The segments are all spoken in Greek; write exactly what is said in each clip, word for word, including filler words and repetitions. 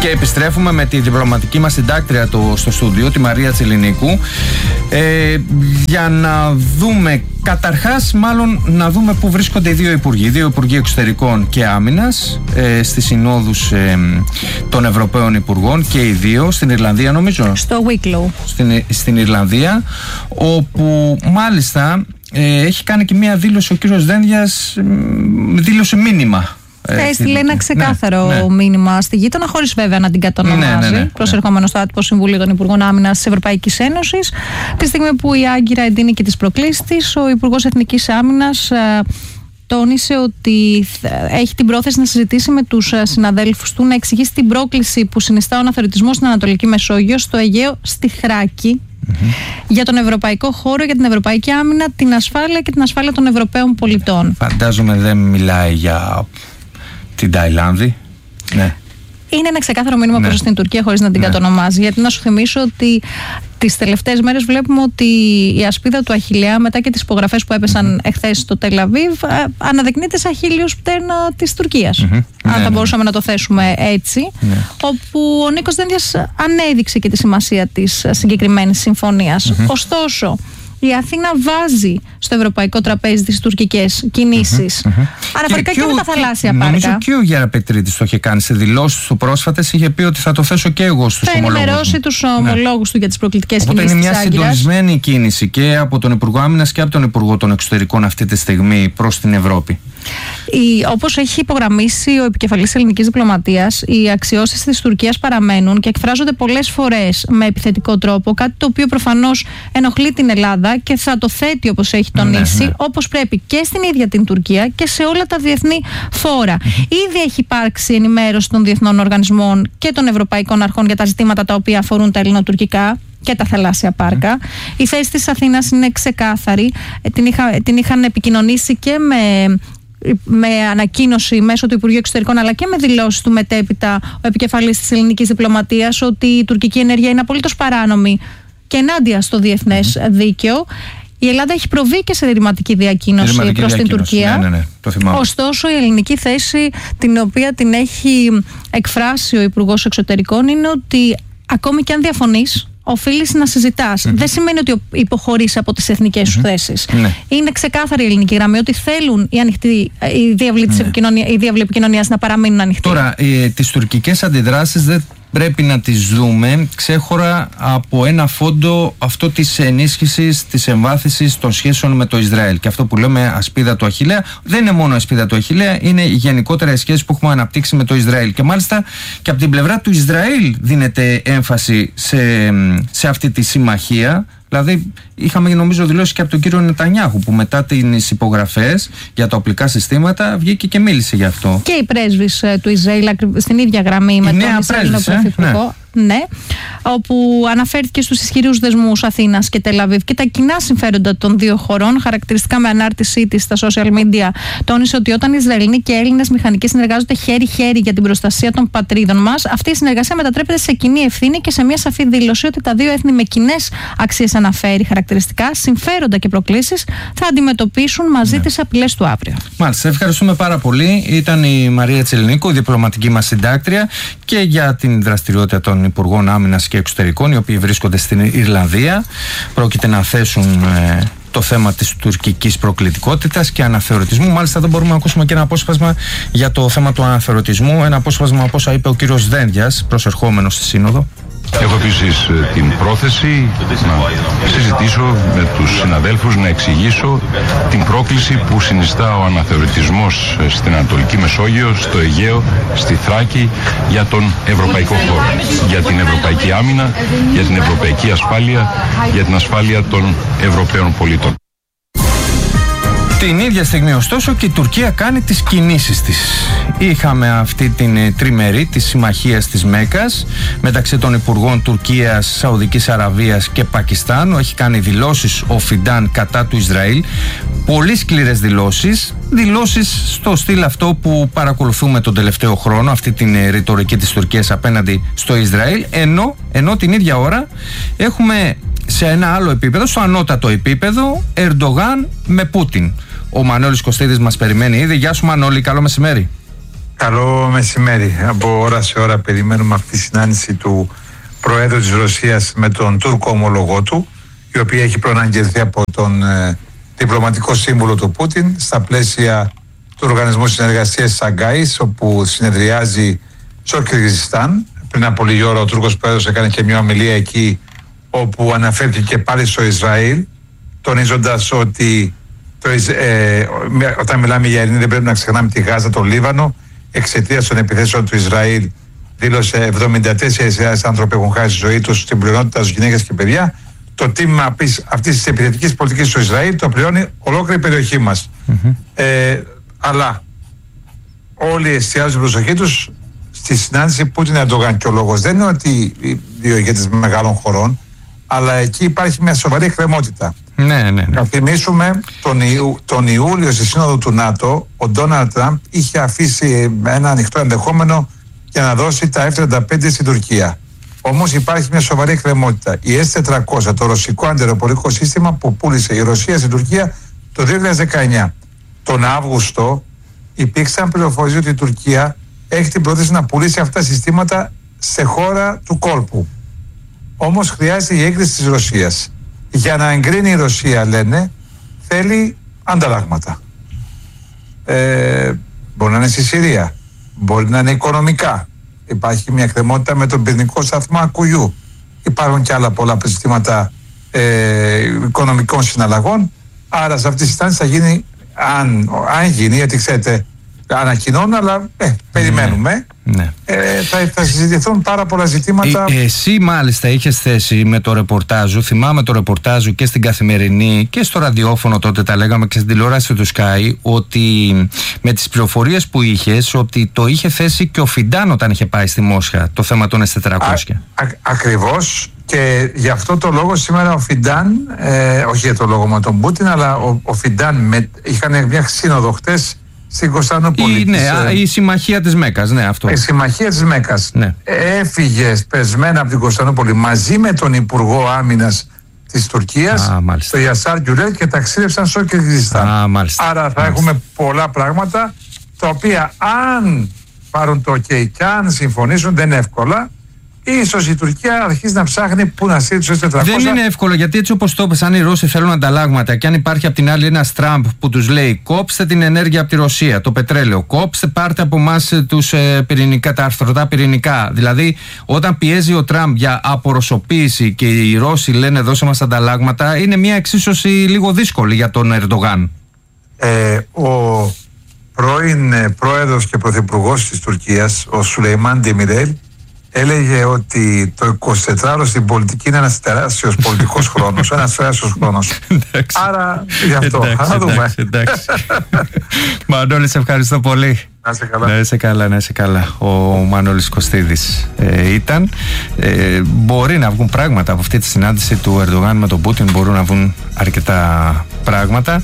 Και επιστρέφουμε με τη διπλωματική μας συντάκτρια το, στο στούντιο, τη Μαρία Τσελινίκου, ε, για να δούμε, καταρχάς μάλλον να δούμε πού βρίσκονται οι δύο υπουργοί, οι δύο υπουργοί εξωτερικών και άμυνας, ε, στις συνόδους ε, των Ευρωπαίων Υπουργών, και οι δύο στην Ιρλανδία, νομίζω. Στο Wicklow. Στην, στην Ιρλανδία, όπου μάλιστα ε, έχει κάνει και μία δήλωση ο κύριος Δένδιας, δήλωσε μήνυμα. Έστειλε ένα ξεκάθαρο ναι, ναι. μήνυμα στη γείτονα, χωρίς βέβαια να την κατονομάζει, ναι, ναι, ναι, προσερχόμενο στο άτυπο Συμβούλιο των Υπουργών Άμυνας της Ευρωπαϊκής Ένωσης. Τη στιγμή που η Άγκυρα εντείνει και τις προκλήσεις της, ο Υπουργός Εθνικής Άμυνας ε, τόνισε ότι έχει την πρόθεση να συζητήσει με τους συναδέλφους του, να εξηγήσει την πρόκληση που συνιστά ο αναθεωρητισμός στην Ανατολική Μεσόγειο, στο Αιγαίο, στη Θράκη, mm-hmm. για τον ευρωπαϊκό χώρο, για την ευρωπαϊκή άμυνα, την ασφάλεια και την ασφάλεια των Ευρωπαίων πολιτών. Φαντάζομαι δεν μιλάει για την Ταϊλάνδη. Ναι. Είναι ένα ξεκάθαρο μήνυμα ναι. προς την Τουρκία, χωρίς να την ναι. κατονομάζει. Γιατί να σου θυμίσω ότι τις τελευταίες μέρες βλέπουμε ότι η ασπίδα του Αχιλλέα, μετά και τις υπογραφές που έπεσαν mm-hmm. εχθές στο Τελ Αβίβ, αναδεικνύεται σαν χίλιος πτέρνα της Τουρκίας. Mm-hmm. Αν ναι, θα μπορούσαμε ναι. να το θέσουμε έτσι. Ναι. Όπου ο Νίκος Δένδιας ανέδειξε και τη σημασία της συγκεκριμένης συμφωνίας. Mm-hmm. Ωστόσο, η Αθήνα βάζει στο ευρωπαϊκό τραπέζι τις τουρκικές κινήσεις. Mm-hmm, mm-hmm. Αναφορικά και, και, και με τα θαλάσσια πάρκα. Νομίζω και ο Γεραπετρίτης το είχε κάνει σε δηλώσεις του πρόσφατες. Είχε πει ότι θα το θέσω και εγώ στους ομολόγους. Θα ενημερώσει τους ομολόγους ναι. του για τις προκλητικές κινήσεις. Οπότε είναι μια συντονισμένη κίνηση και από τον Υπουργό Άμυνας και από τον Υπουργό των Εξωτερικών αυτή τη στιγμή προς την Ευρώπη. Η, όπως έχει υπογραμμίσει ο επικεφαλής ελληνικής διπλωματίας, οι αξιώσεις της Τουρκίας παραμένουν και εκφράζονται πολλές φορές με επιθετικό τρόπο, κάτι το οποίο προφανώς ενοχλεί την Ελλάδα και θα το θέτει, όπως έχει τονίσει, ναι, ναι. όπως πρέπει και στην ίδια την Τουρκία και σε όλα τα διεθνή φόρα. Mm-hmm. Ήδη έχει υπάρξει ενημέρωση των διεθνών οργανισμών και των ευρωπαϊκών αρχών για τα ζητήματα τα οποία αφορούν τα ελληνοτουρκικά και τα θαλάσσια πάρκα. Mm-hmm. Η θέση της Αθήνας είναι ξεκάθαρη. Την, είχα, την είχαν επικοινωνήσει και με... με ανακοίνωση μέσω του Υπουργείου Εξωτερικών, αλλά και με δηλώσεις του μετέπειτα ο επικεφαλής της ελληνικής διπλωματίας, ότι η τουρκική ενέργεια είναι απολύτως παράνομη και ενάντια στο διεθνές mm-hmm. δίκαιο. Η Ελλάδα έχει προβεί και σε ρηματική διακοίνωση προς την Τουρκία. Ναι, ναι, ναι, το θυμάμαι. Ωστόσο, η ελληνική θέση, την οποία την έχει εκφράσει ο Υπουργός Εξωτερικών, είναι ότι ακόμη και αν διαφωνείς, οφείλεις να συζητάς. Mm-hmm. Δεν σημαίνει ότι υποχωρείς από τις εθνικές σου mm-hmm. θέσεις. Mm-hmm. Είναι ξεκάθαρη η ελληνική γραμμή ότι θέλουν οι, ανοιχτοί, οι διάβλοι mm-hmm. επικοινωνία, επικοινωνίας να παραμείνουν ανοιχτοί. Τώρα, ε, τις τουρκικές αντιδράσεις δεν πρέπει να τις δούμε ξέχωρα από ένα φόντο, αυτό της ενίσχυσης, της εμβάθυνσης των σχέσεων με το Ισραήλ. Και αυτό που λέμε ασπίδα του Αχιλλέα δεν είναι μόνο ασπίδα του Αχιλλέα, είναι γενικότερα οι σχέσεις που έχουμε αναπτύξει με το Ισραήλ. Και μάλιστα και από την πλευρά του Ισραήλ δίνεται έμφαση σε, σε αυτή τη συμμαχία. Δηλαδή, είχαμε νομίζω δηλώσει και από τον κύριο Νετανιάχου, που μετά τις υπογραφές για τα οπλικά συστήματα βγήκε και μίλησε γι' αυτό. Και η πρέσβης του Ισραήλ στην ίδια γραμμή με τον Ισραηλινό Πρωθυπουργό. Ναι, όπου αναφέρθηκε στους ισχυρούς δεσμούς Αθήνας και Τελ Αβίβ και τα κοινά συμφέροντα των δύο χωρών. Χαρακτηριστικά με ανάρτησή της στα social media, τόνισε ότι όταν Ισραηλινοί και Έλληνες μηχανικοί συνεργάζονται χέρι-χέρι για την προστασία των πατρίδων μας, αυτή η συνεργασία μετατρέπεται σε κοινή ευθύνη και σε μια σαφή δήλωση ότι τα δύο έθνη με κοινές αξίες, αναφέρει χαρακτηριστικά, συμφέροντα και προκλήσεις, θα αντιμετωπίσουν μαζί ναι. τις απειλές του αύριο. Μάλιστα, ευχαριστούμε πάρα πολύ. Ήταν η Μαρία Τσελινίκου, η διπλωματική μας συντάκτρια, και για την δραστηριότητα των Υπουργών Άμυνας και Εξωτερικών, οι οποίοι βρίσκονται στην Ιρλανδία. Πρόκειται να θέσουν ε, το θέμα της τουρκικής προκλητικότητας και αναθεωρητισμού. Μάλιστα, εδώ μπορούμε να ακούσουμε και ένα απόσπασμα για το θέμα του αναθεωρητισμού. Ένα απόσπασμα από όσα είπε ο κύριος Δένδιας, προσερχόμενος στη Σύνοδο. Έχω επίσης την πρόθεση να συζητήσω με τους συναδέλφους, να εξηγήσω την πρόκληση που συνιστά ο αναθεωρητισμός στην Ανατολική Μεσόγειο, στο Αιγαίο, στη Θράκη, για τον ευρωπαϊκό χώρο, για την ευρωπαϊκή άμυνα, για την ευρωπαϊκή ασφάλεια, για την ασφάλεια των Ευρωπαίων πολιτών. Την ίδια στιγμή, ωστόσο, και η Τουρκία κάνει τις κινήσεις της. Είχαμε αυτή την ε, τριμερή της συμμαχίας της Μέκκας μεταξύ των Υπουργών Τουρκίας, Σαουδικής Αραβίας και Πακιστάν. Έχει κάνει δηλώσεις ο Φιντάν κατά του Ισραήλ. Πολύ σκληρές δηλώσεις. Δηλώσεις στο στυλ αυτό που παρακολουθούμε τον τελευταίο χρόνο, αυτή την ε, ρητορική της Τουρκίας απέναντι στο Ισραήλ. Ενώ, ενώ την ίδια ώρα έχουμε σε ένα άλλο επίπεδο, στο ανώτατο επίπεδο, Ερντογάν με Πούτιν. Ο Μανώλης Κωστίδης μας περιμένει ήδη. Γεια σου Μανώλη, καλό μεσημέρι. Καλό μεσημέρι. Από ώρα σε ώρα περιμένουμε αυτή τη συνάντηση του Προέδρου της Ρωσίας με τον Τούρκο ομολογό του, η οποία έχει προαναγγελθεί από τον ε, διπλωματικό σύμβουλο του Πούτιν στα πλαίσια του Οργανισμού Συνεργασίας της Σαγκάης, όπου συνεδριάζει στο Κυργιζιστάν. Πριν από λίγη ώρα ο Τούρκος Πρόεδρος έκανε και μια ομιλία εκεί, όπου αναφέρθηκε πάλι στο Ισραήλ, τονίζοντας ότι το, ε, όταν μιλάμε για ειρήνη δεν πρέπει να ξεχνάμε τη Γάζα, το Λίβανο. Εξαιτίας των επιθέσεων του Ισραήλ, δήλωσε εβδομήντα τέσσερις χιλιάδες άνθρωποι έχουν χάσει τη ζωή τους, στην πλειονότητα τους γυναίκες και παιδιά. Το τίμημα αυτής της επιθετικής πολιτικής του Ισραήλ το πληρώνει ολόκληρη η περιοχή μας. Mm-hmm. Ε, αλλά όλοι εστιάζουν την προσοχή τους στη συνάντηση Πούτιν-Ερντογάν. Και ο λόγος δεν είναι ότι οι δύο ηγέτες μεγάλων χωρών, αλλά εκεί υπάρχει μια σοβαρή εκκρεμότητα. Ναι, ναι, ναι. Να θυμίσουμε τον, Ιου, τον Ιούλιο στη Σύνοδο του ΝΑΤΟ, ο Ντόναλντ Τραμπ είχε αφήσει ένα ανοιχτό ενδεχόμενο για να δώσει τα εφ τριάντα πέντε στην Τουρκία. Όμως υπάρχει μια σοβαρή εκκρεμότητα. Η ες τετρακόσια, το ρωσικό αντιεροπορικό σύστημα που πούλησε η Ρωσία στην Τουρκία το δύο χιλιάδες δεκαεννιά. Τον Αύγουστο υπήρξαν πληροφορίες ότι η Τουρκία έχει την πρόθεση να πουλήσει αυτά τα συστήματα σε χώρα του κόλπου. Όμως χρειάζεται η έγκριση της Ρωσίας. Για να εγκρίνει η Ρωσία, λένε, θέλει ανταλλάγματα. Ε, μπορεί να είναι στη Συρία, μπορεί να είναι οικονομικά. Υπάρχει μια εκκρεμότητα με τον πυρηνικό σταθμό Ακουγιού. Υπάρχουν και άλλα πολλά συστήματα ε, οικονομικών συναλλαγών. Άρα σε αυτή τη στάση θα γίνει, αν, αν γίνει, γιατί ξέρετε, ανακοινώνουν, αλλά ε, περιμένουμε. Ναι. Ε, θα, θα συζητηθούν πάρα πολλά ζητήματα. Ε, εσύ μάλιστα είχες θέση με το ρεπορτάζ. Θυμάμαι το ρεπορτάζ και στην Καθημερινή και στο ραδιόφωνο, τότε τα λέγαμε, και στην τηλεόραση του Sky, ότι με τις πληροφορίες που είχες, ότι το είχε θέσει και ο Φιντάν όταν είχε πάει στη Μόσχα το θέμα των ες τετρακόσια. Α, α, ακριβώς. Και γι' αυτό το λόγο σήμερα ο Φιντάν, ε, όχι για το λόγο με τον Πούτιν, αλλά ο, ο Φιντάν με, είχαν μια σύνοδο χτες στην Κωνσταντινούπολη. Η, ναι, της, η συμμαχία της Μέκας, ναι, αυτό. Η συμμαχία της Μέκας. Ναι. Έφυγε πεσμένα από την Κωνσταντινούπολη μαζί με τον Υπουργό Άμυνας της Τουρκίας, τον Γιασάρ Γκιουλέλ, και ταξίδευσαν στο Κυργιζιστάν. Άρα θα μάλιστα. έχουμε πολλά πράγματα, τα οποία αν πάρουν το OK και αν συμφωνήσουν, δεν είναι εύκολα. Ίσως η Τουρκία αρχίζει να ψάχνει πού να στείλει τους ες τετρακόσια. Δεν είναι εύκολο, γιατί έτσι όπως το είπες, αν οι Ρώσοι θέλουν ανταλλάγματα και αν υπάρχει απ' την άλλη ένας Τραμπ που τους λέει κόψτε την ενέργεια από τη Ρωσία, το πετρέλαιο, κόψτε, πάρτε από εμάς τους ε, πυρηνικά, τα αρθρωτά πυρηνικά. Δηλαδή, όταν πιέζει ο Τραμπ για απορρωσοποίηση και οι Ρώσοι λένε δώσε μας ανταλλάγματα, είναι μια εξίσωση λίγο δύσκολη για τον Ερντογάν. Ε, ο πρώην ε, πρόεδρος και πρωθυπουργός της Τουρκίας, ο Σουλεϊμάν Ντεμιρέλ, έλεγε ότι το εικοσιτετράωρο στην πολιτική είναι ένας τεράστιος πολιτικός χρόνος, ένας τεράστιος χρόνος. Άρα γι' αυτό. Εντάξει, θα δούμε. Εντάξει, εντάξει. Μανώλη, σε ευχαριστώ πολύ. Να είσαι καλά. Να είσαι καλά, να είσαι καλά. Ο Μανώλης Κωστίδης ε, ήταν. Ε, μπορεί να βγουν πράγματα από αυτή τη συνάντηση του Ερντογάν με τον Πούτιν, μπορούν να βγουν αρκετά πράγματα.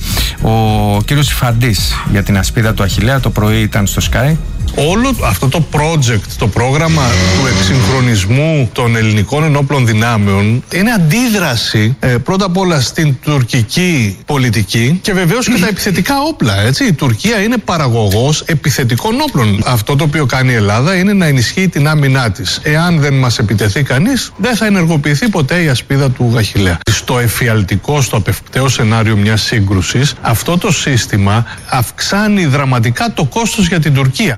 Ο κύριος Ιφαντής για την ασπίδα του Αχιλλέα το πρωί ήταν στο Sky. Όλο αυτό το project, το πρόγραμμα του εξυγχρονισμού των ελληνικών ενόπλων δυνάμεων είναι αντίδραση ε, πρώτα απ' όλα στην τουρκική πολιτική και βεβαίως και τα επιθετικά όπλα. Έτσι. Η Τουρκία είναι παραγωγός επιθετικών όπλων. Αυτό το οποίο κάνει η Ελλάδα είναι να ενισχύει την άμυνά της. Εάν δεν μας επιτεθεί κανείς, δεν θα ενεργοποιηθεί ποτέ η ασπίδα του Αχιλλέα. Στο εφιαλτικό, στο απευκταίο σενάριο μιας σύγκρουσης, αυτό το σύστημα αυξάνει δραματικά το κόστος για την Τουρκία.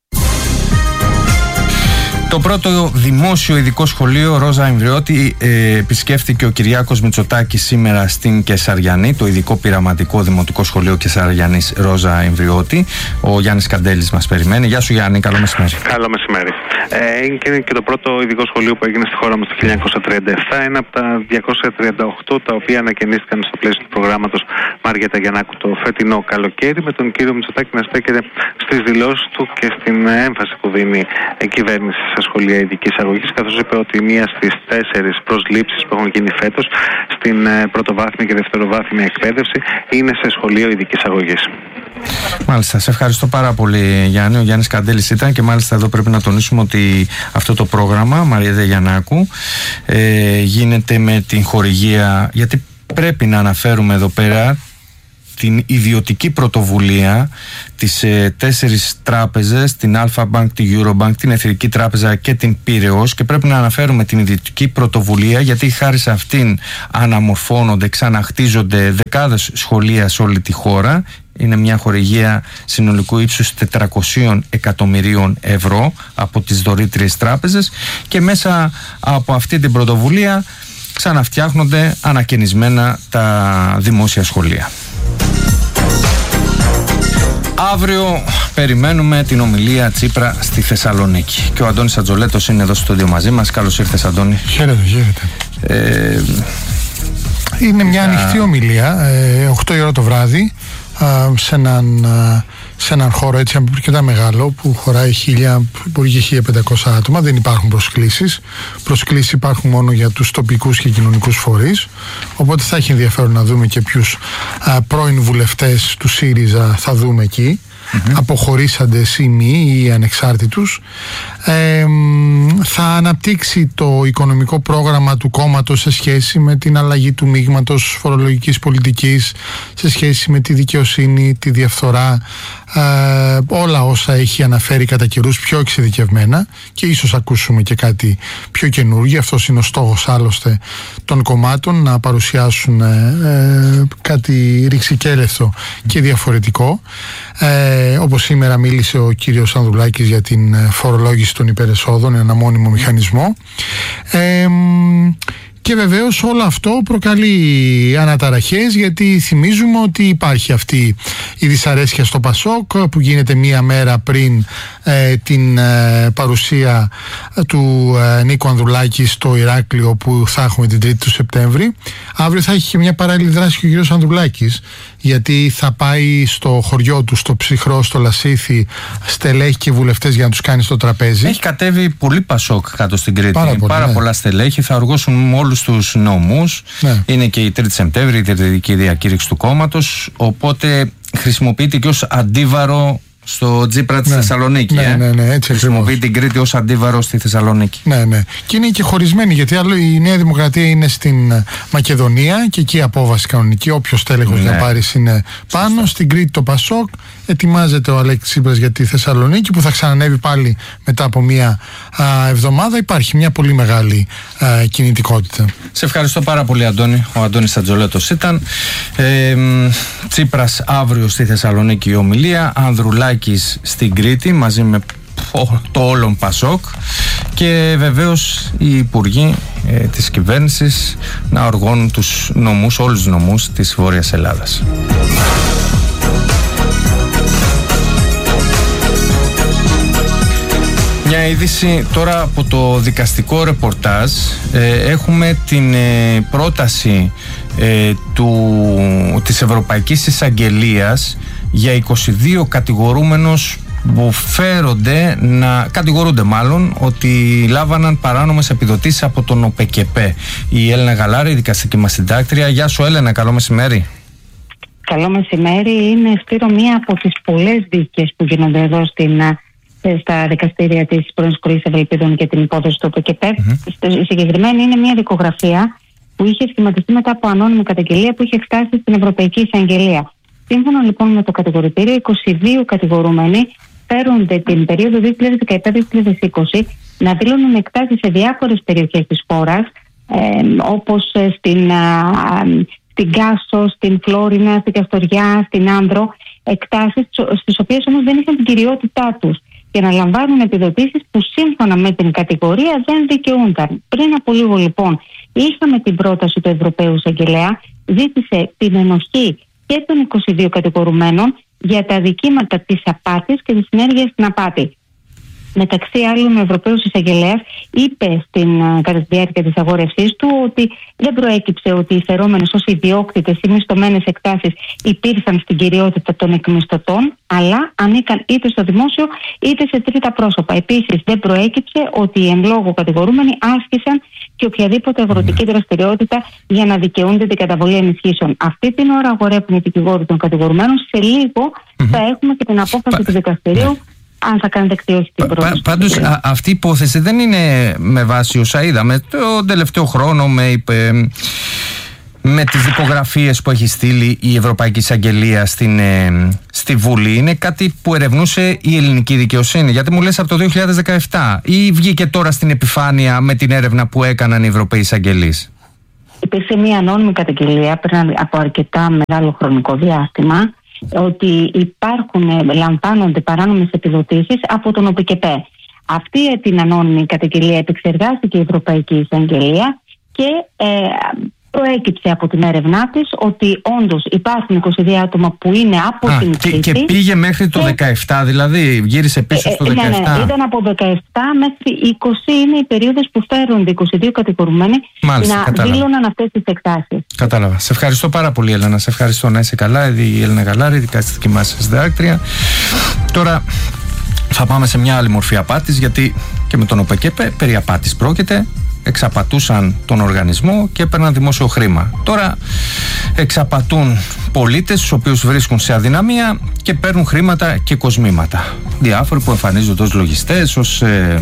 Το πρώτο δημόσιο ειδικό σχολείο Ρόζα Εμβριώτη ε, επισκέφθηκε ο Κυριάκος Μητσοτάκης σήμερα στην Κεσαριανή, το ειδικό πειραματικό δημοτικό σχολείο Κεσαριανής Ρόζα Εμβριώτη. Ο Γιάννης Καντέλης μας περιμένει. Γεια σου Γιάννη, καλό μεσημέρι. Καλό μεσημέρι. Ε, είναι και το πρώτο ειδικό σχολείο που έγινε στη χώρα μας το χίλια εννιακόσια τριάντα επτά. Ένα από τα διακόσια τριάντα οκτώ τα οποία ανακαινίστηκαν στο πλαίσιο του προγράμματος Μαριέτα Γιαννάκου το φετινό καλοκαίρι, με τον κύριο Μητσοτάκη να στέκεται στις δηλώσεις του και στην έμφαση που δίνει η κυβέρνηση στα σχολεία ειδικής αγωγής, καθώς είπε ότι μία στις τέσσερις προσλήψεις που έχουν γίνει φέτος στην πρωτοβάθμια και δευτεροβάθμια εκπαίδευση είναι σε σχολείο ειδικής αγωγής. Μάλιστα, σε ευχαριστώ πάρα πολύ Γιάννη. Ο Γιάννης Καντέλης ήταν και μάλιστα εδώ πρέπει να τονίσουμε ότι αυτό το πρόγραμμα Μαριέτα Γιαννάκου ε, γίνεται με την χορηγία, γιατί πρέπει να αναφέρουμε εδώ πέρα την ιδιωτική πρωτοβουλία, τις ε, τέσσερις τράπεζες, την Alpha Bank, την Eurobank, την Εθνική Τράπεζα και την Πύρεως, και πρέπει να αναφέρουμε την ιδιωτική πρωτοβουλία γιατί χάρη σε αυτήν αναμορφώνονται, ξαναχτίζονται δεκάδες σχολεία σε όλη τη χώρα. Είναι μια χορηγία συνολικού ύψους τετρακόσια εκατομμυρίων ευρώ από τις δωρήτριες τράπεζες, και μέσα από αυτή την πρωτοβουλία ξαναφτιάχνονται ανακαινισμένα τα δημόσια σχολεία. Αύριο περιμένουμε την ομιλία Τσίπρα στη Θεσσαλονίκη και ο Αντώνης Ατζολέτος είναι εδώ στο στούντιο μαζί μας. Καλώς ήρθες, Αντώνη. Χαίρετε, χαίρετε. Ε, είναι μια α... ανοιχτή ομιλία, ε, οκτώ η ώρα το βράδυ, α, σε, έναν, α, σε έναν χώρο έτσι αρκετά μεγάλο που χωράει χίλια, μπορεί και χίλια πεντακόσια άτομα. Δεν υπάρχουν προσκλήσεις. Προσκλήσεις υπάρχουν μόνο για τους τοπικούς και κοινωνικούς φορείς. Οπότε θα έχει ενδιαφέρον να δούμε και ποιους α, πρώην βουλευτές του ΣΥΡΙΖΑ θα δούμε εκεί. Mm-hmm. Αποχωρήσαντες ή μη ή ανεξάρτητους. ε, Θα αναπτύξει το οικονομικό πρόγραμμα του κόμματος σε σχέση με την αλλαγή του μείγματος φορολογικής πολιτικής, σε σχέση με τη δικαιοσύνη, τη διαφθορά, ε, όλα όσα έχει αναφέρει κατά καιρούς πιο εξειδικευμένα, και ίσως ακούσουμε και κάτι πιο καινούργιο. Αυτός είναι ο στόχος άλλωστε των κομμάτων, να παρουσιάσουν ε, κάτι ρηξικέλευθο και διαφορετικό. Ε, όπως σήμερα μίλησε ο κύριος Ανδρουλάκης για την φορολόγηση των υπερεσόδων, ένα μόνιμο μηχανισμό. Ε, Και βεβαίως όλο αυτό προκαλεί αναταραχές, γιατί θυμίζουμε ότι υπάρχει αυτή η δυσαρέσκεια στο Πασόκ που γίνεται μία μέρα πριν ε, την ε, παρουσία του ε, Νίκου Ανδρουλάκη στο Ηράκλειο που θα έχουμε την τρίτη του Σεπτέμβρη. Αύριο θα έχει και μια παράλληλη δράση και ο κύριος Ανδρουλάκης, γιατί θα πάει στο χωριό του, στο Ψυχρό, στο Λασίθι, στελέχη και βουλευτές για να τους κάνει στο τραπέζι. Έχει κατέβει πολύ Πασόκ κάτω στην Κρήτη. Πάρα, πολύ, Πάρα ναι. πολλά στελέχη, θα οργώσουν όλους τους νόμους. Ναι. Είναι και η τρίτη Σεπτέμβρη, η διεταιρετική διακήρυξη του κόμματος. Οπότε χρησιμοποιείται και ως αντίβαρο στο Τσίπρα της ναι. Θεσσαλονίκη. Ναι, ε? ναι, ναι, έτσι Χρησιμοποιεί ακριβώς. την Κρήτη ως αντίβαρο στη Θεσσαλονίκη. Ναι, ναι. Και είναι και χωρισμένη, γιατί άλλο η Νέα Δημοκρατία είναι στην Μακεδονία και εκεί η απόβαση κανονική. Όποιος τέλεχος ναι. να πάρει είναι πάνω. Σωστά. Στην Κρήτη το Πασόκ. Ετοιμάζεται ο Αλέξης Τσίπρας για τη Θεσσαλονίκη που θα ξανανεύει πάλι μετά από μία α, εβδομάδα. Υπάρχει μια πολύ μεγάλη α, κινητικότητα. Σε ευχαριστώ πάρα πολύ, Αντώνη. Ο Αντώνης Ατζολέτος ήταν. Ε, Τσίπρας αύριο στη Θεσσαλονίκη η ομιλία. Ανδρουλάκης στην Κρήτη μαζί με το όλον Πασόκ, και βεβαίως οι υπουργοί ε, της κυβέρνησης να οργώνουν τους νομούς, όλους τους νομούς της Βόρειας Ελλάδας. Μια είδηση τώρα από το δικαστικό ρεπορτάζ. Ε, έχουμε την ε, πρόταση ε, του, της Ευρωπαϊκής Εισαγγελίας για είκοσι δύο κατηγορούμενους που φέρονται να κατηγορούνται μάλλον ότι λάβαναν παράνομες επιδοτήσεις από τον ΟΠΕΚΕΠΕ. Η Έλενα Γαλάρη, η δικαστική μας συντάκτρια. Γεια σου, Έλενα, καλό μεσημέρι. Καλό μεσημέρι. Είναι, Σπύρο, μία από τις πολλές δίκες που γίνονται εδώ στην, στα δικαστήρια της πρώην Σχολής Ευελπίδων και την υπόθεση του ΟΠΕΚΕΠΕ. Mm-hmm. Η συγκεκριμένη είναι μια δικογραφία που είχε σχηματιστεί μετά από ανώνυμη καταγγελία που είχε φτάσει στην Ευρωπαϊκή Εισαγγελία. Σύμφωνα λοιπόν με το κατηγορητήριο, είκοσι δύο κατηγορούμενοι φέρονται την περίοδο δύο χιλιάδες δεκαεπτά με δύο χιλιάδες είκοσι να δήλωνουν εκτάσεις σε διάφορες περιοχές της χώρας, ε, όπως στην, α, στην Κάσο, στην Φλόρινα, στην Καστοριά, στην Άνδρο, εκτάσεις στις οποίες όμως δεν είχαν την κυριότητά τους και να λαμβάνουν επιδοτήσεις που σύμφωνα με την κατηγορία δεν δικαιούνταν. Πριν από λίγο λοιπόν είχαμε την πρόταση του Ευρωπαίου Εισαγγελέα, ζήτησε την ενοχή και των είκοσι δύο κατηγορουμένων για τα αδικήματα της απάτης και της συνέργειας στην απάτη. Μεταξύ άλλων, ο Ευρωπαίος Εισαγγελέας είπε στην, κατά τη διάρκεια της αγόρευσής του ότι δεν προέκυψε ότι οι φερόμενες ως ιδιόκτητες ή μισθωμένες εκτάσεις υπήρχαν στην κυριότητα των εκμισθωτών, αλλά ανήκαν είτε στο δημόσιο είτε σε τρίτα πρόσωπα. Επίσης, δεν προέκυψε ότι οι εν λόγω κατηγορούμενοι άσκησαν και οποιαδήποτε αγροτική mm. δραστηριότητα για να δικαιούνται την καταβολή ενισχύσεων. Αυτή την ώρα αγορεύουν οι δικηγόροι των κατηγορουμένων. Σε λίγο mm-hmm. θα έχουμε και την απόφαση του δικαστηρίου. Αν θα κάνετε δεκτή όχι την πρόταση. Πάντως α, αυτή η υπόθεση δεν είναι με βάση όσα είδαμε τον τελευταίο χρόνο με, υπε, με τις δικογραφίες που έχει στείλει η Ευρωπαϊκή Εισαγγελία στην, ε, στη Βουλή. Είναι κάτι που ερευνούσε η ελληνική δικαιοσύνη? Γιατί μου λες από το δύο χιλιάδες δεκαεπτά, ή βγήκε τώρα στην επιφάνεια με την έρευνα που έκαναν οι Ευρωπαίοι εισαγγελείς? Υπήρξε μια ανώνυμη καταγγελία πριν από αρκετά μεγάλο χρονικό διάστημα ότι υπάρχουν, λαμβάνονται παράνομες επιδοτήσεις από τον ΟΠΚΕΠΕ. Αυτή την ανώνυμη καταγγελία επεξεργάστηκε η Ευρωπαϊκή Εισαγγελία και ε, προέκυψε από την έρευνά της ότι όντως υπάρχουν είκοσι δύο άτομα που είναι από Α, την και, Κρήτη. Και πήγε μέχρι το και... δεκαεπτά, δηλαδή γύρισε πίσω στο ε, δεκαεπτά. Ναι, ναι, ήταν από δεκαεπτά μέχρι είκοσι, είναι οι περίοδες που φέρονται είκοσι δύο κατηγορουμένοι να κατάλαβα. δήλωναν αυτές τις εκτάσεις. Κατάλαβα. Σε ευχαριστώ πάρα πολύ, Έλενα. Σε ευχαριστώ. Να είσαι καλά. Η Έλενα Γαλάρη, δικαστική μας συντάκτρια. Τώρα θα πάμε σε μια άλλη μορφή απάτης, γιατί και με τον ΟΠΚΕΠΕ περί απάτης πρόκειται. Εξαπατούσαν τον οργανισμό και έπαιρναν δημόσιο χρήμα. Τώρα εξαπατούν πολίτες, τους οποίους βρίσκουν σε αδυναμία και παίρνουν χρήματα και κοσμήματα. Διάφοροι που εμφανίζονται ως λογιστές, ως ε,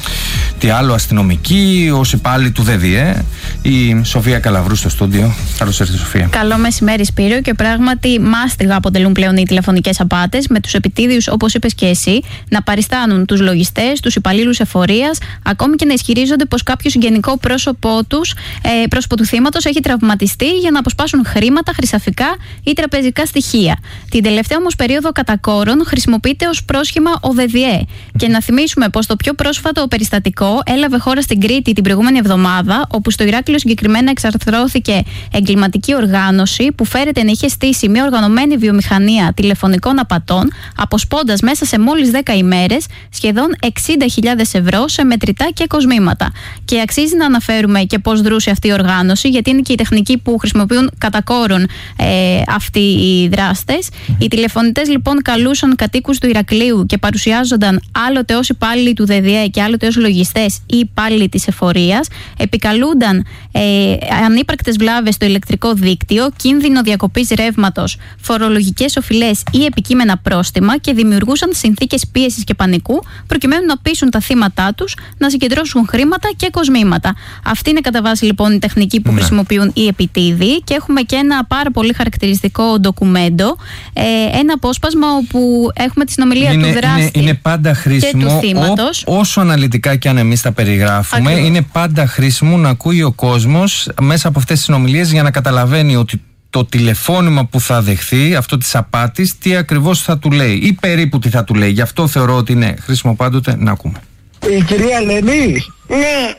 τι άλλο αστυνομικοί, ως υπάλληλοι του ΔΔΕ. Η Σοφία Καλαβρού στο στούντιο. Καλώς ήρθατε, Σοφία. Καλό μεσημέρι, Σπύρο. Και πράγματι μάστιγα αποτελούν πλέον οι τηλεφωνικές απάτες, με τους επιτίδιους, όπως είπες και εσύ, να παριστάνουν τους λογιστές, τους υπαλλήλους εφορίας, ακόμη και να ισχυρίζονται πως κάποιο συγγενικό πρόσωπό τους, ε, πρόσωπο του θύματος έχει τραυματιστεί για να αποσπάσουν χρήματα, χρυσαφικά ή τραπεζικά στοιχεία. Την τελευταία όμως περίοδο κατά κόρον χρησιμοποιείται ως πρόσχημα ο ΔΔΕ. Και να θυμίσουμε πως το πιο πρόσφατο περιστατικό έλαβε χώρα στην Κρήτη την προηγούμενη εβδομάδα, όπου στο Ηράκλειο συγκεκριμένα εξαρθρώθηκε εγκληματική οργάνωση που φέρεται να είχε στήσει μια οργανωμένη βιομηχανία τηλεφωνικών απατών, αποσπώντας μέσα σε μόλις δέκα ημέρες σχεδόν εξήντα χιλιάδες ευρώ σε μετρητά και κοσμήματα. Και αξίζει να αναφέρουμε και πώς δρούσε αυτή η οργάνωση, γιατί είναι και η τεχνική που χρησιμοποιούν κατά κόρον ε, αυτοί οι δράστες. Οι τηλεφωνητές λοιπόν καλούσαν κατοίκους του Ηρακλείου και παρουσιάζονταν άλλοτε ως υπάλληλοι του ΔΔΕ και άλλοτε ως λογιστές ή υπάλληλοι της εφορίας. Επικαλούνταν ε, ανύπαρκτες βλάβες στο ηλεκτρικό δίκτυο, κίνδυνο διακοπής ρεύματος, φορολογικές οφειλές ή επικείμενα πρόστιμα και δημιουργούσαν συνθήκες πίεσης και πανικού προκειμένου να πείσουν τα θύματα τους να συγκεντρώσουν χρήματα και κοσμήματα. Αυτή είναι κατά βάση λοιπόν η τεχνική που ναι. χρησιμοποιούν οι επιτίδιοι, και έχουμε και ένα πάρα πολύ χαρακτηριστικό ντοκουμέντο, ε, ένα απόσπασμα όπου έχουμε τη συνομιλία είναι, του δράστη είναι, είναι πάντα χρήσιμο, και του θύματος. Ό, όσο αναλυτικά και αν εμείς τα περιγράφουμε, ακριβώς, είναι πάντα χρήσιμο να ακούει ο κόσμος μέσα από αυτές τις συνομιλίες για να καταλαβαίνει ότι το τηλεφώνημα που θα δεχθεί, αυτό της απάτης, τι ακριβώς θα του λέει ή περίπου τι θα του λέει. Γι' αυτό θεωρώ ότι είναι χρήσιμο πάντοτε να ακούμε. Η κυρία Ελένη. Ναι.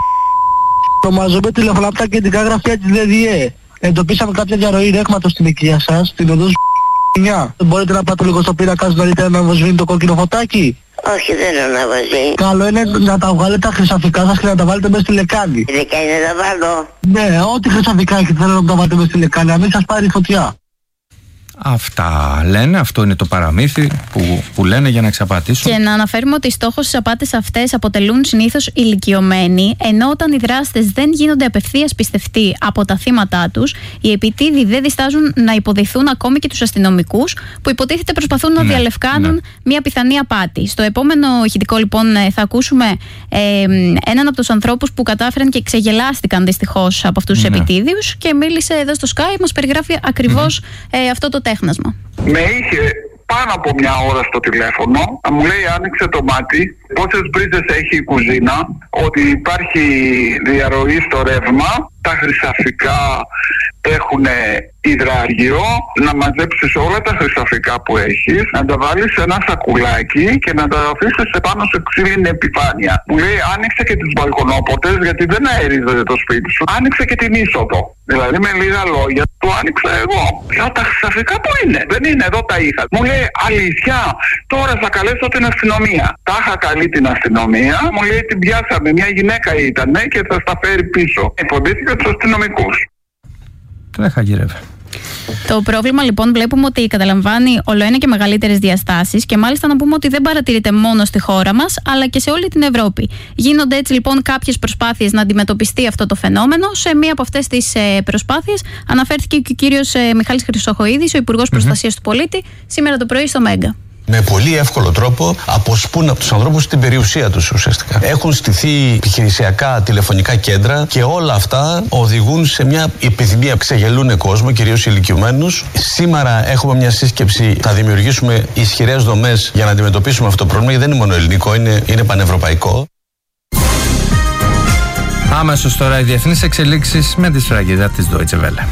Ονομάζομαι τηλεφωνώ από τα κεντρικά γραφεία της ΔΔΕ. Εντοπίσαμε κάποια διαρροή ρεύματος στην οικία σας, στην οδό εννιά. Μπορείτε να πάτε λίγο στο πίνακα νωρίτερα να μας σβήνει το κόκκινο φωτάκι? Όχι, δεν αναβαζεί. Καλό είναι να τα βγάλετε τα χρυσαφικά σας και να τα βάλετε μέσα στη λεκάνη. Στη λεκάνη να τα βάλω? Ναι, ό,τι χρυσαφικά έχετε θέλω να τα βάλετε μέσα στη λεκάνη, να μην σας πάρει φωτιά. Αυτά λένε, αυτό είναι το παραμύθι που, που λένε για να εξαπατήσουν. Και να αναφέρουμε ότι στόχος στις απάτες αυτές αποτελούν συνήθως ηλικιωμένοι, ενώ όταν οι δράστες δεν γίνονται απευθείας πιστευτοί από τα θύματα τους, οι επιτίδιοι δεν διστάζουν να υποδηθούν ακόμη και τους αστυνομικούς, που υποτίθεται προσπαθούν να ναι, διαλευκάνουν ναι. μια πιθανή απάτη. Στο επόμενο ηχητικό λοιπόν θα ακούσουμε ε, έναν από τους ανθρώπους που κατάφεραν και ξεγελάστηκαν δυστυχώς από αυτούς τους ναι. επιτίδιους, και μίλησε εδώ στο Sky, μας περιγράφει ακριβώς mm-hmm. ε, αυτό το τέχνασμα. Με είχε πάνω από μια ώρα στο τηλέφωνο, μου λέει άνοιξε το μάτι, πόσες μπρίζες έχει η κουζίνα, ότι υπάρχει διαρροή στο ρεύμα, τα χρυσαφικά έχουν υδράργυρο, να μαζέψεις όλα τα χρυσαφικά που έχεις, να τα βάλεις σε ένα σακουλάκι και να τα αφήσεις σε πάνω σε ξύλινη επιφάνεια. Μου λέει άνοιξε και τις μπαλκονόπορτες, γιατί δεν αερίζεται το σπίτι σου, άνοιξε και την είσοδο. Δηλαδή με λίγα λόγια το άνοιξα εγώ. Λέω τα χρυσαφικά που είναι, δεν είναι, εδώ τα είχα. Μου λέει αλήθεια, τώρα θα καλέσω την αστυνομία. Τα είχα καλεί την αστυνομία, μου λέει την πιάσαμε, μια γυναίκα ήταν και θα στα φέρει πίσω. Υποδίθηκα τους αστυνομικούς. Τρέχα γύρευε. Το πρόβλημα λοιπόν βλέπουμε ότι καταλαμβάνει ολοένα και μεγαλύτερες διαστάσεις, και μάλιστα να πούμε ότι δεν παρατηρείται μόνο στη χώρα μας αλλά και σε όλη την Ευρώπη. Γίνονται έτσι λοιπόν κάποιες προσπάθειες να αντιμετωπιστεί αυτό το φαινόμενο. Σε μία από αυτές τις προσπάθειες αναφέρθηκε και ο κύριος Μιχάλης Χρυσοχοΐδης, ο Υπουργός mm-hmm. Προστασίας του Πολίτη, σήμερα το πρωί στο Μέγκα. με πολύ εύκολο τρόπο αποσπούν από τους ανθρώπους την περιουσία τους ουσιαστικά. Έχουν στηθεί επιχειρησιακά τηλεφωνικά κέντρα και όλα αυτά οδηγούν σε μια επιδημία. Ξεγελούν κόσμο, κυρίως ηλικιωμένους. Σήμερα έχουμε μια σύσκεψη, θα δημιουργήσουμε ισχυρές δομές για να αντιμετωπίσουμε αυτό το πρόβλημα, γιατί δεν είναι μόνο ελληνικό, είναι, είναι πανευρωπαϊκό. Άμεσος τώρα οι διεθνείς εξελίξεις με τη σφραγίδα της Deutsche Welle.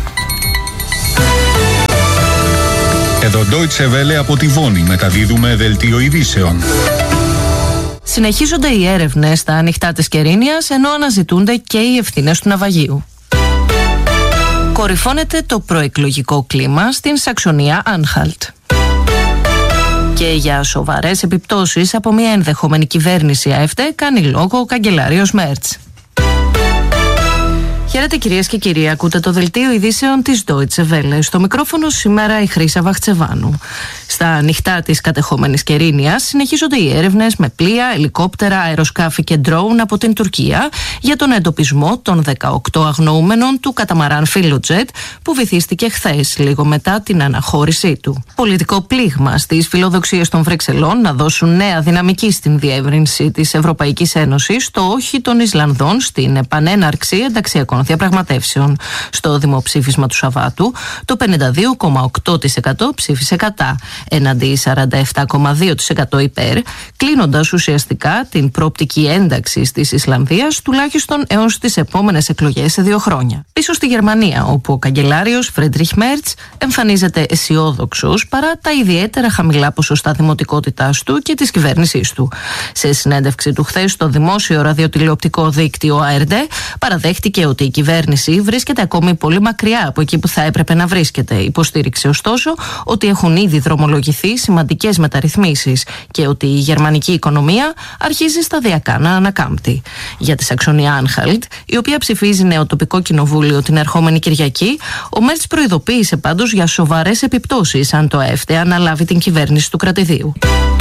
Εδώ Deutsche Welle από τη Βόνη μεταδίδουμε δελτίο ειδήσεων. Συνεχίζονται οι έρευνες στα ανοιχτά της Κερίνιας, ενώ αναζητούνται και οι ευθύνες του ναυαγίου. Κορυφώνεται το προεκλογικό κλίμα στην Σαξονία Άνχαλτ. Και για σοβαρές επιπτώσεις από μια ενδεχόμενη κυβέρνηση ΑΕΦΤΕ κάνει λόγο ο καγκελάριος Μέρτς. Χαίρετε κυρίες και κύριοι, ακούτε το δελτίο ειδήσεων της Deutsche Welle. Στο μικρόφωνο σήμερα η Χρύσα Βαχτσεβάνου. Στα ανοιχτά της κατεχόμενης Κερίνιας συνεχίζονται οι έρευνες με πλοία, ελικόπτερα, αεροσκάφη και ντρόουν από την Τουρκία για τον εντοπισμό των δεκαοκτώ αγνοούμενων του καταμαράν Φιλοτζέτ που βυθίστηκε χθες, λίγο μετά την αναχώρησή του. Πολιτικό πλήγμα στις φιλοδοξίες των Βρυξελών να δώσουν νέα δυναμική στην διεύρυνση της Ευρωπαϊκής Ένωσης, το όχι των Ισλανδών στην επανέναρξη ενταξιακών διαπραγματεύσεων. Στο δημοψήφισμα του Σαββάτου, το πενήντα δύο κόμμα οκτώ τοις εκατό ψήφισε κατά, εναντί σαράντα επτά κόμμα δύο τοις εκατό υπέρ, κλείνοντας ουσιαστικά την προοπτική ένταξη της Ισλανδίας τουλάχιστον έως τις επόμενες εκλογές σε δύο χρόνια. Πίσω στη Γερμανία, όπου ο καγκελάριος Φρέντριχ Μέρτς εμφανίζεται αισιόδοξος παρά τα ιδιαίτερα χαμηλά ποσοστά δημοτικότητάς του και της κυβέρνησής του. Σε συνέντευξη του χθες στο δημόσιο ραδιοτηλεοπτικό δίκτυο Α Ερ Ντι, παραδέχτηκε ότι η κυβέρνηση βρίσκεται ακόμη πολύ μακριά από εκεί που θα έπρεπε να βρίσκεται. Υποστήριξε ωστόσο ότι έχουν ήδη δρομολογηθεί σημαντικές μεταρρυθμίσεις και ότι η γερμανική οικονομία αρχίζει σταδιακά να ανακάμπτει. Για τη Σαξονία Άνχαλτ, η οποία ψηφίζει νέο τοπικό κοινοβούλιο την ερχόμενη Κυριακή, ο Μέρτς προειδοποίησε πάντως για σοβαρές επιπτώσεις αν το ΑΕΦΤΕ αναλάβει την κυβέρνηση του κρατηδίου.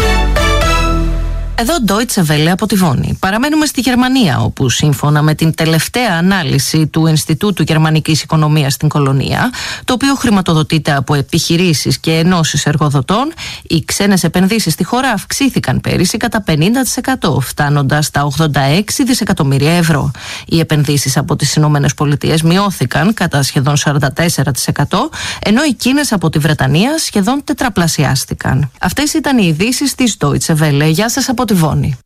Εδώ Deutsche Welle από τη Βόνη. Παραμένουμε στη Γερμανία, όπου σύμφωνα με την τελευταία ανάλυση του Ινστιτούτου Γερμανικής Οικονομίας στην Κολονία, το οποίο χρηματοδοτείται από επιχειρήσεις και ενώσεις εργοδοτών, οι ξένες επενδύσεις στη χώρα αυξήθηκαν πέρυσι κατά πενήντα τοις εκατό, φτάνοντας στα ογδόντα έξι δισεκατομμύρια ευρώ. Οι επενδύσεις από τις Ηνωμένες Πολιτείες μειώθηκαν κατά σχεδόν σαράντα τέσσερα τοις εκατό, ενώ οι Κίνες από τη Βρετανία σχεδόν τετραπλασιάστηκαν. Αυτές ήταν οι ειδήσεις της Deutsche Welle. Γεια σας από τη Βόνη.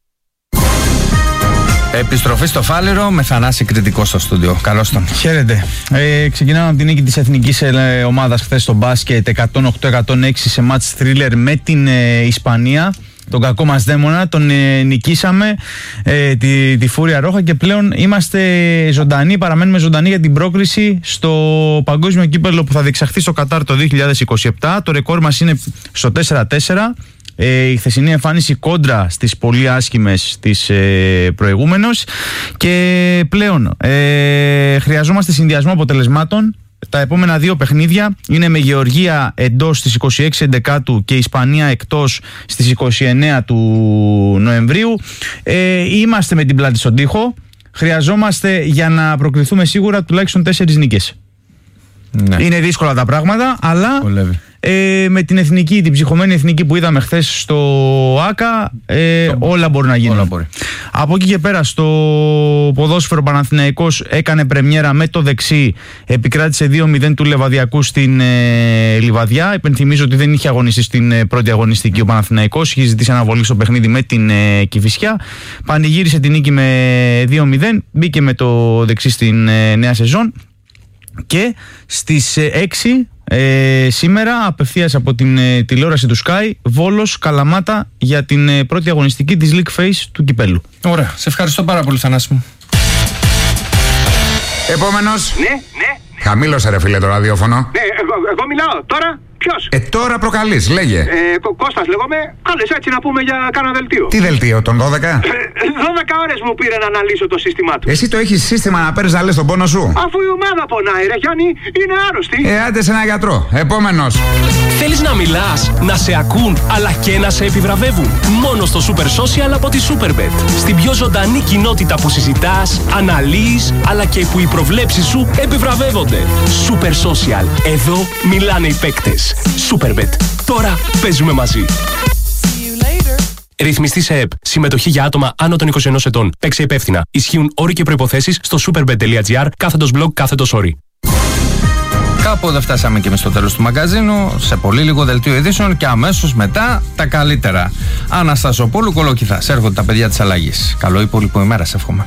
Επιστροφή στο Φάληρο με Θανάση Κρητικό στο στούντιο. Καλώς τον. Χαίρετε. Ε, ξεκινάμε από την νίκη της εθνικής ε, ομάδας χθες στο μπάσκετ εκατόν οκτώ εκατόν έξι σε μάτς θρίλερ με την ε, Ισπανία. Τον κακό μας δαίμονα, τον ε, νικήσαμε, ε, τη, τη Φούρια Ρόχα, και πλέον είμαστε ζωντανοί, παραμένουμε ζωντανοί για την πρόκριση στο παγκόσμιο κύπελλο που θα διεξαχθεί στο Κατάρ το δύο χιλιάδες είκοσι επτά. Το ρεκόρ μας είναι στο τέσσερα τέσσερα. Ε, η χθεσινή εμφάνιση κόντρα στις πολύ άσχημες της ε, προηγούμενος, και πλέον ε, χρειαζόμαστε συνδυασμό αποτελεσμάτων. Τα επόμενα δύο παιχνίδια είναι με Γεωργία εντός στις είκοσι έξι Εντεκάτου και Ισπανία εκτός στις είκοσι εννέα του Νοεμβρίου. Ε, είμαστε με την πλάτη στον τοίχο. Χρειαζόμαστε για να προκριθούμε σίγουρα τουλάχιστον τέσσερις νίκες. Ναι. Είναι δύσκολα τα πράγματα, αλλά ε, με την εθνική, την ψυχωμένη εθνική που είδαμε χθες στο ΆΚΑ, ε, όλα μπορούν να γίνουν. Μπορεί. Από εκεί και πέρα στο ποδόσφαιρο, Παναθηναϊκός έκανε πρεμιέρα με το δεξί, επικράτησε δύο μηδέν του Λεβαδιακού στην ε, Λιβαδιά. Υπενθυμίζω ότι δεν είχε αγωνιστεί στην ε, πρώτη αγωνιστική ο Παναθηναϊκός, είχε ζητήσει αναβολή στο παιχνίδι με την ε, Κηφισιά. Πανηγύρισε την νίκη με δύο μηδέν, μπήκε με το δεξί στην ε, νέα σεζόν. Και στις έξι ε, σήμερα, απευθείας από την ε, τηλεόραση του Sky, Βόλος Καλαμάτα για την ε, πρώτη αγωνιστική της League Phase του κυπέλου. Ωραία, σε ευχαριστώ πάρα πολύ, Θανάση μου. Επόμενος. Ναι, ναι. Χαμήλωσε ρε φίλε το ραδιόφωνο. Ναι, εγώ, εγώ μιλάω τώρα. Ποιος? Ε, τώρα προκαλείς, λέγε. Ε, Κω- Κώστας λέγομαι. Κάλες έτσι να πούμε για κάνα δελτίο. Τι δελτίο, τον δώδεκα? δώδεκα ώρες μου πήρε να αναλύσω το σύστημά του. Εσύ το έχεις σύστημα να παίρνεις να λες τον πόνο σου? Αφού η ομάδα πονάει, ρε Γιάννη, είναι άρρωστη. Ε, άντε σε ένα γιατρό. Επόμενος. Θέλεις να μιλάς, να σε ακούν, αλλά και να σε επιβραβεύουν? Μόνο στο Super Social από τη Superbet. Στην πιο ζωντανή κοινότητα που συζητάς, αναλύεις, αλλά και που οι προβλέψεις σου επιβραβεύονται. Super Social. Εδώ μιλάνε οι παίκτες. Superbet. Τώρα παίζουμε μαζί. Ρυθμιστή σε ΕΠ. Συμμετοχή για άτομα άνω των είκοσι ενός ετών. Παίξε υπεύθυνα. Ισχύουν όροι και προϋποθέσεις στο superbet.gr κάθετος blog κάθετος όροι. Κάπου εδώ φτάσαμε και εμείς στο τέλος του μαγκαζίνου. Σε πολύ λίγο δελτίο ειδήσεων και αμέσως μετά τα καλύτερα. Αναστασοπούλου, Κολοκυθάς. Έρχονται τα παιδιά της αλλαγής. Καλό υπόλοιπο ημέρα, σε εύχομαι.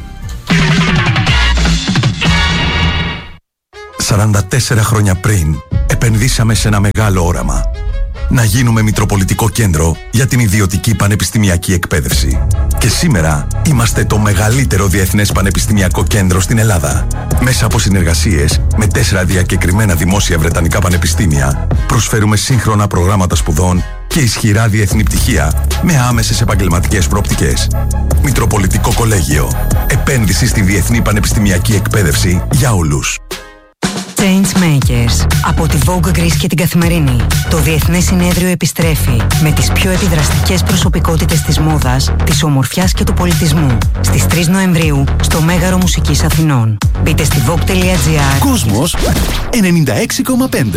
σαράντα τέσσερα χρόνια πριν επενδύσαμε σε ένα μεγάλο όραμα. Να γίνουμε Μητροπολιτικό Κέντρο για την ιδιωτική πανεπιστημιακή εκπαίδευση. Και σήμερα είμαστε το μεγαλύτερο διεθνές πανεπιστημιακό κέντρο στην Ελλάδα. Μέσα από συνεργασίες με τέσσερα διακεκριμένα δημόσια βρετανικά πανεπιστήμια, προσφέρουμε σύγχρονα προγράμματα σπουδών και ισχυρά διεθνή πτυχία με άμεσες επαγγελματικές προοπτικές. Μητροπολιτικό Κολέγιο. Επένδυση στη διεθνή πανεπιστημιακή εκπαίδευση για όλους. Changemakers. Από τη Vogue Greece και την Καθημερινή. Το Διεθνές Συνέδριο επιστρέφει με τις πιο επιδραστικές προσωπικότητες της μόδας, της ομορφιάς και του πολιτισμού. Στις τρεις Νοεμβρίου στο Μέγαρο Μουσικής Αθηνών. Μπείτε στη vogue.gr. Κόσμος ενενήντα έξι κόμμα πέντε.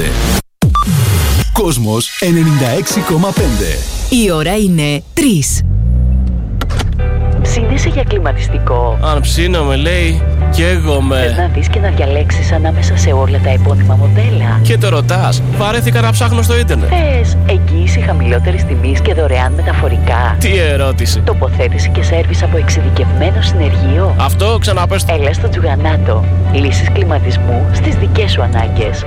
Κόσμος ενενήντα έξι κόμμα πέντε. Η ώρα είναι τρεις. Ψήνεσαι για κλιματιστικό? Αν ψήνομαι, λέει, καίγομαι. Θες να δεις και να διαλέξεις ανάμεσα σε όλα τα επώνυμα μοντέλα? Και το ρωτάς, βαρέθηκα να ψάχνω στο ίντερνετ. Θες εγγύηση χαμηλότερης τιμής και δωρεάν μεταφορικά? Τι ερώτηση. Τοποθέτηση και σέρβις από εξειδικευμένο συνεργείο? Αυτό ξαναπες. Έλα στο Τζουγανάτο. Λύσεις κλιματισμού στις δικές σου ανάγκες.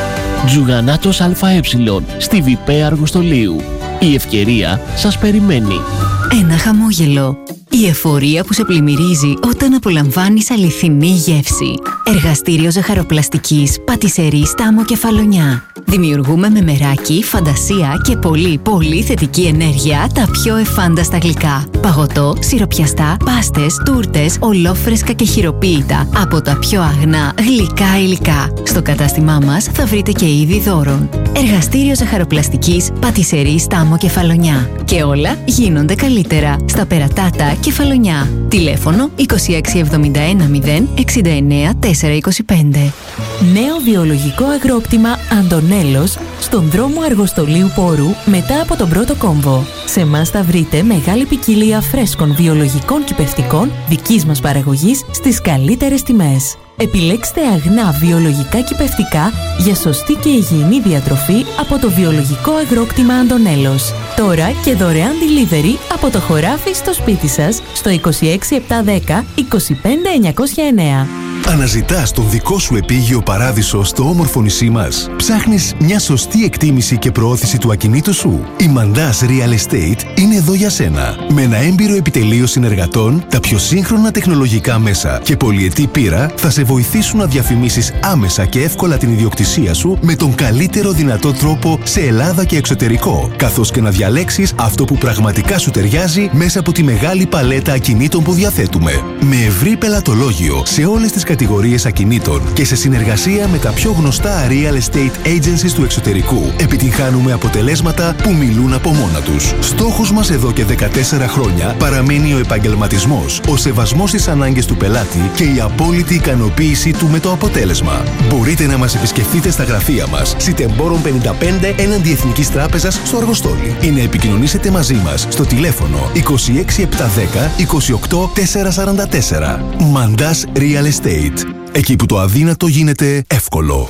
Τζουγανάτος ΑΕ, στη Βιπέ Αργοστολίου. Η ευκαιρία σας περιμένει. Ένα χαμόγελο. Η εφορία που σε πλημμυρίζει όταν απολαμβάνεις αληθινή γεύση. Εργαστήριο ζαχαροπλαστικής, πατισερή Στάμο Κεφαλονιά. Δημιουργούμε με μεράκι, φαντασία και πολύ πολύ θετική ενέργεια τα πιο εφάνταστα γλυκά. Παγωτό, σιροπιαστά, πάστες, τούρτες, ολόφρεσκα και χειροποίητα από τα πιο αγνά γλυκά υλικά. Στο κατάστημά μας θα βρείτε και είδη δώρων. Εργαστήριο ζαχαροπλαστικής, πατισερή Στάμο Κεφαλονιά. Και όλα γίνονται καλύτερα στα Περατάτα Κεφαλονιά. Τηλέφωνο είκοσι έξι εβδομήντα ένα μηδέν εξήντα εννέα τετρακόσια είκοσι πέντε. Νέο βιολογικό αγρόκτημα Αντωνέλος στον δρόμο Αργοστολίου Πόρου μετά από τον πρώτο κόμβο. Σε εμάς θα βρείτε μεγάλη ποικιλία φρέσκων βιολογικών κυπευτικών δικής μας παραγωγής στις καλύτερες τιμές. Επιλέξτε αγνά βιολογικά κυπευτικά για σωστή και υγιεινή διατροφή από το βιολογικό αγρόκτημα Αντωνέλος. Τώρα και δωρεάν delivery από το χωράφι στο σπίτι σας στο είκοσι έξι επτακόσια δέκα είκοσι πέντε εννιακόσια εννέα. Αναζητάς τον δικό σου επίγειο παράδεισο στο όμορφο νησί μας? Ψάχνεις μια σωστή εκτίμηση και προώθηση του ακινήτου σου? Η Mandaz Real Estate είναι εδώ για σένα. Με ένα έμπειρο επιτελείο συνεργατών, τα πιο σύγχρονα τεχνολογικά μέσα και πολυετή πείρα θα σε βοηθήσουν να διαφημίσεις άμεσα και εύκολα την ιδιοκτησία σου με τον καλύτερο δυνατό τρόπο σε Ελλάδα και εξωτερικό, καθώς και να διαλέξεις αυτό που πραγματικά σου ταιριάζει μέσα από τη μεγάλη παλέτα ακινήτων που διαθέτουμε. Με ευρύ πελατολόγιο σε όλες τις κατηγορίες ακινήτων και σε συνεργασία με τα πιο γνωστά real estate agencies του εξωτερικού, επιτυγχάνουμε αποτελέσματα που μιλούν από μόνα τους. Στόχος μας εδώ και δεκατέσσερα χρόνια παραμένει ο επαγγελματισμός, ο σεβασμός στις ανάγκες του πελάτη και η απόλυτη ικανοποίηση του με το αποτέλεσμα. Μπορείτε να μας επισκεφτείτε στα γραφεία μας, Σιτεμπόρων πενήντα πέντε έναντι Εθνικής Τράπεζας στο Αργοστόλι, ή να επικοινωνήσετε μαζί μας στο τηλέφωνο είκοσι έξι επτακόσια δέκα είκοσι οκτώ τετρακόσια σαράντα τέσσερα. Mandaz Real Estate. Εκεί που το αδύνατο γίνεται εύκολο.